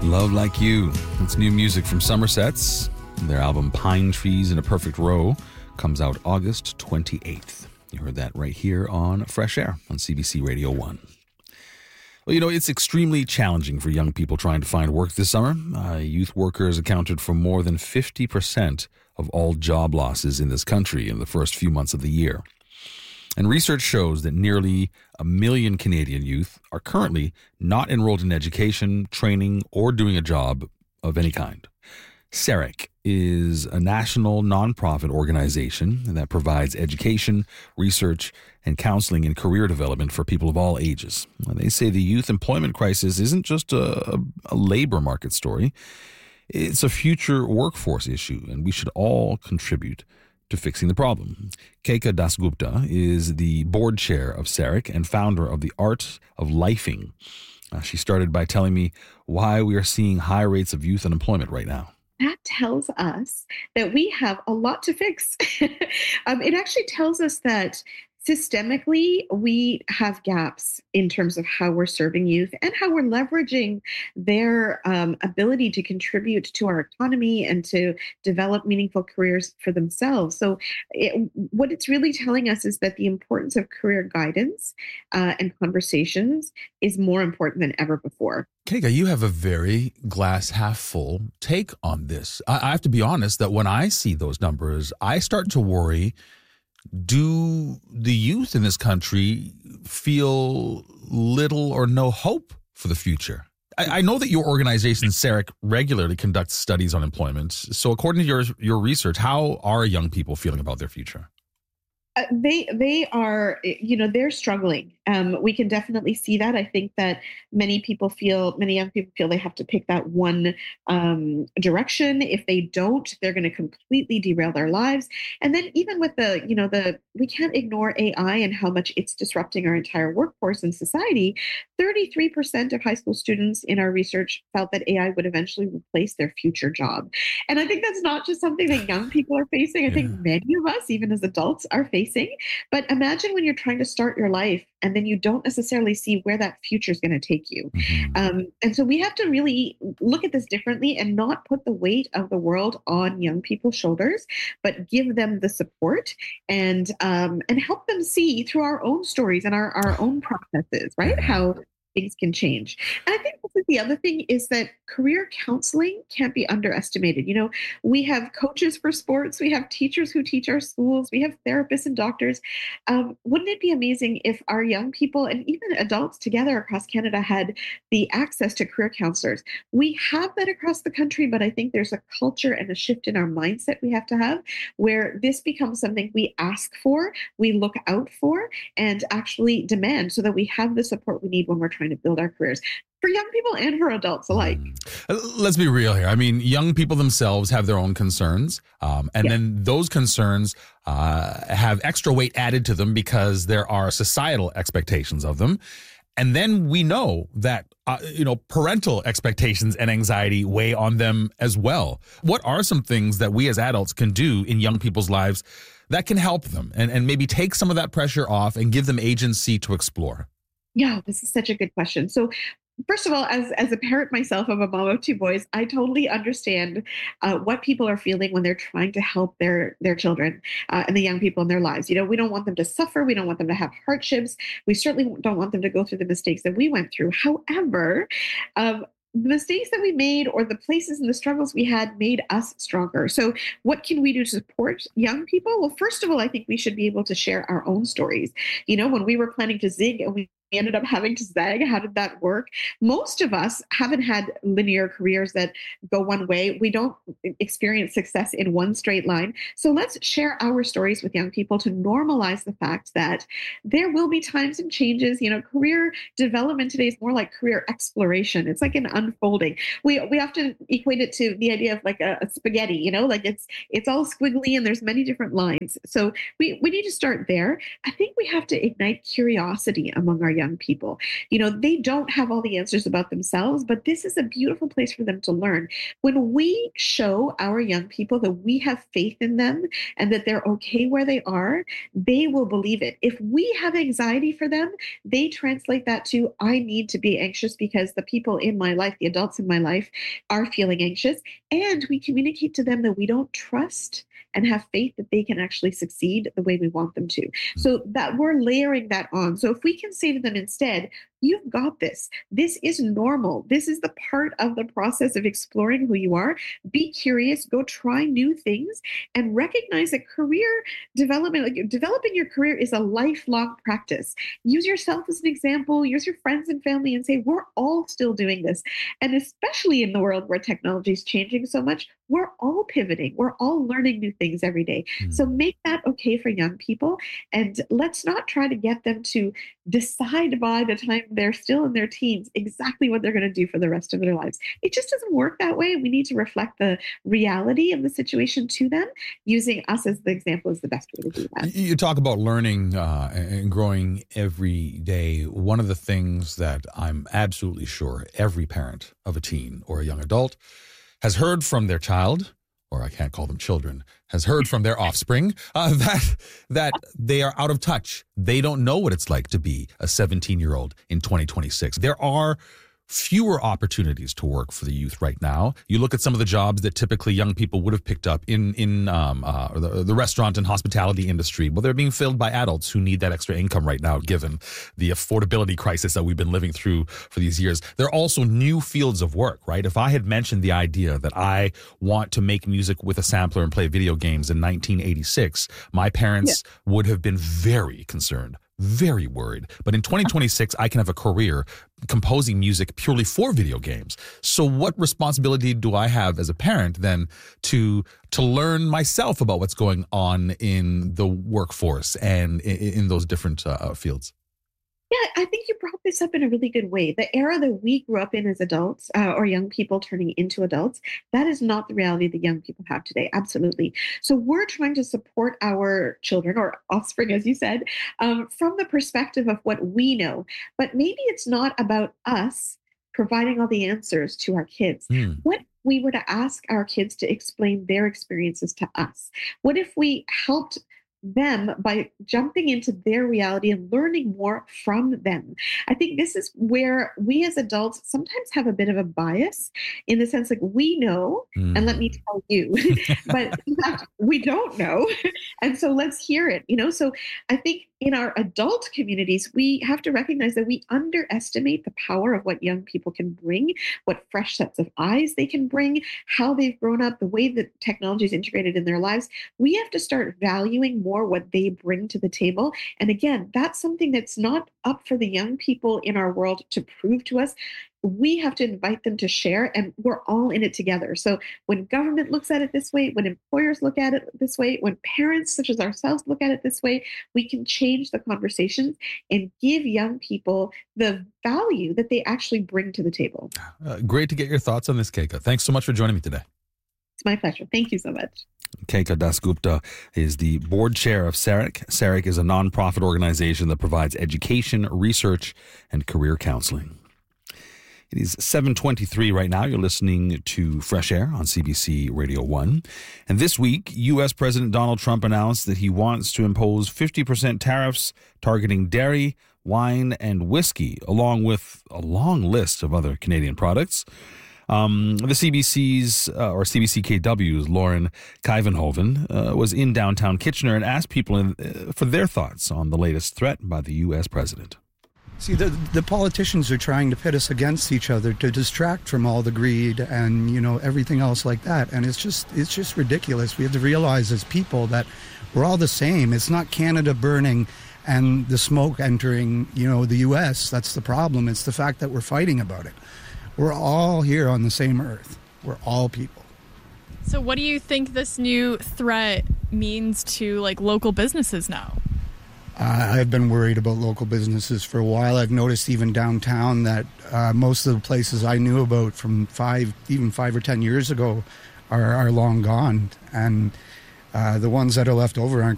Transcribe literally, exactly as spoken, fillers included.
Love Like You. It's new music from Somersets. Their album Pine Trees in a Perfect Row comes out August twenty-eighth. You heard that right here on Fresh Air on C B C Radio one. Well, you know, it's extremely challenging for young people trying to find work this summer. Uh, youth workers accounted for more than fifty percent of all job losses in this country in the first few months of the year. And research shows that nearly a million Canadian youth are currently not enrolled in education, training, or doing a job of any kind. C E R I C is a national nonprofit organization that provides education, research, and counseling and career development for people of all ages. And they say the youth employment crisis isn't just a, a labor market story. It's a future workforce issue, and we should all contribute to fixing the problem. Keika Dasgupta is the board chair of C E R I C and founder of the Art of Lifing. Uh, she started by telling me why we are seeing high rates of youth unemployment right now. That tells us that we have a lot to fix. um, it actually tells us that systemically, we have gaps in terms of how we're serving youth and how we're leveraging their um, ability to contribute to our economy and to develop meaningful careers for themselves. So it, what it's really telling us is that the importance of career guidance uh, and conversations is more important than ever before. Keika, you have a very glass half full take on this. I, I have to be honest that when I see those numbers, I start to worry. Do the youth in this country feel little or no hope for the future? I, I know that your organization, C E R I C, regularly conducts studies on employment. So according to your, your research, how are young people feeling about their future? Uh, they they are, you know, they're struggling. Um, we can definitely see that. I think that many people feel, many young people feel they have to pick that one um, direction. If they don't, they're going to completely derail their lives. And then even with the, you know, the, we can't ignore A I and how much it's disrupting our entire workforce and society. thirty-three percent of high school students in our research felt that A I would eventually replace their future job. And I think that's not just something that young people are facing. I Yeah. think many of us, even as adults, are facing. But imagine when you're trying to start your life and then you don't necessarily see where that future is going to take you. Mm-hmm. Um, and so we have to really look at this differently and not put the weight of the world on young people's shoulders, but give them the support and um, and help them see through our own stories and our, our own processes, right? How things can change. And I think the other thing is that career counseling can't be underestimated. You know, we have coaches for sports, we have teachers who teach our schools, we have therapists and doctors. Um, wouldn't it be amazing if our young people and even adults together across Canada had the access to career counselors? We have that across the country, but I think there's a culture and a shift in our mindset we have to have where this becomes something we ask for, we look out for, and actually demand so that we have the support we need when we're trying to build our careers for young people and for adults alike. Let's be real here. I mean, young people themselves have their own concerns. Um, and Yeah. then those concerns uh, have extra weight added to them because there are societal expectations of them. And then we know that, uh, you know, parental expectations and anxiety weigh on them as well. What are some things that we as adults can do in young people's lives that can help them and, and maybe take some of that pressure off and give them agency to explore? Yeah, this is such a good question. So first of all, as, as a parent myself, I'm a mom of two boys, I totally understand uh, what people are feeling when they're trying to help their, their children uh, and the young people in their lives. You know, we don't want them to suffer. We don't want them to have hardships. We certainly don't want them to go through the mistakes that we went through. However, um, the mistakes that we made or the places and the struggles we had made us stronger. So what can we do to support young people? Well, first of all, I think we should be able to share our own stories. You know, when we were planning to zig and we ended up having to zag, how did that work? Most of us haven't had linear careers that go one way. We don't experience success in one straight line. So let's share our stories with young people to normalize the fact that there will be times and changes. You know, career development today is more like career exploration. It's like an unfolding. We we often equate it to the idea of like a, a spaghetti, you know, like it's it's all squiggly and there's many different lines. So we, we need to start there. I think we have to ignite curiosity among our young people. You know, they don't have all the answers about themselves, but this is a beautiful place for them to learn. When we show our young people that we have faith in them and that they're okay where they are, they will believe it. If we have anxiety for them, they translate that to, I need to be anxious because the people in my life, the adults in my life, are feeling anxious. And we communicate to them that we don't trust and have faith that they can actually succeed the way we want them to. So that we're layering that on. So if we can say to them instead, you've got this. This is normal. This is the part of the process of exploring who you are. Be curious, go try new things, and recognize that career development, like developing your career, is a lifelong practice. Use yourself as an example, use your friends and family, and say, we're all still doing this. And especially in the world where technology is changing so much, we're all pivoting. We're all learning new things every day. Mm. So make that okay for young people. And let's not try to get them to decide by the time they're still in their teens exactly what they're going to do for the rest of their lives. It just doesn't work that way. We need to reflect the reality of the situation to them. Using us as the example is the best way to do that. You talk about learning uh, and growing every day. One of the things that I'm absolutely sure every parent of a teen or a young adult has heard from their child, or I can't call them children, has heard from their offspring, uh, that that they are out of touch. They don't know what it's like to be a seventeen-year-old in twenty twenty-six. There are fewer opportunities to work for the youth right now. You look at some of the jobs that typically young people would have picked up in in um, uh, the, the restaurant and hospitality industry. Well, they're being filled by adults who need that extra income right now, given the affordability crisis that we've been living through for these years. There are also new fields of work, right? If I had mentioned the idea that I want to make music with a sampler and play video games in nineteen eighty-six, my parents yeah. would have been very concerned. Very worried. But in twenty twenty-six, I can have a career composing music purely for video games. So what responsibility do I have as a parent then to to learn myself about what's going on in the workforce and in, in those different uh, fields? Yeah, I think you brought this up in a really good way. The era that we grew up in as adults uh, or young people turning into adults, that is not the reality that young people have today. Absolutely. So we're trying to support our children or offspring, as you said, um, from the perspective of what we know. But maybe it's not about us providing all the answers to our kids. Mm. What if we were to ask our kids to explain their experiences to us? What if we helped them by jumping into their reality and learning more from them? I think this is where we as adults sometimes have a bit of a bias, in the sense like we know, mm. and let me tell you, but in fact, we don't know. And so let's hear it, you know? So I think in our adult communities, we have to recognize that we underestimate the power of what young people can bring, what fresh sets of eyes they can bring, how they've grown up, the way that technology is integrated in their lives. We have to start valuing more what they bring to the table. And again, that's something that's not up for the young people in our world to prove to us. We have to invite them to share, and we're all in it together. So when government looks at it this way, when employers look at it this way, when parents such as ourselves look at it this way, we can change the conversations and give young people the value that they actually bring to the table. Uh, great to get your thoughts on this, Keika. Thanks so much for joining me today. It's my pleasure. Thank you so much. Keika Dasgupta is the board chair of C E R I C. C E R I C is a nonprofit organization that provides education, research, and career counseling. It is seven twenty-three right now. You're listening to Fresh Air on C B C Radio one. And this week, U S President Donald Trump announced that he wants to impose fifty percent tariffs targeting dairy, wine, and whiskey, along with a long list of other Canadian products. Um, the C B C's uh, or C B C K W's Lauren Kuyvenhoven uh, was in downtown Kitchener and asked people in, uh, for their thoughts on the latest threat by the U S president. See, the the politicians are trying to pit us against each other to distract from all the greed and, you know, everything else like that. And it's just it's just ridiculous. We have to realize as people that we're all the same. It's not Canada burning and the smoke entering, you know, the U S. That's the problem. It's the fact that we're fighting about it. We're all here on the same earth. We're all people. So what do you think this new threat means to, like, local businesses now? Uh, I've been worried about local businesses for a while. I've noticed even downtown that uh, most of the places I knew about from five, even five or ten years ago are, are long gone. And uh, the ones that are left over aren't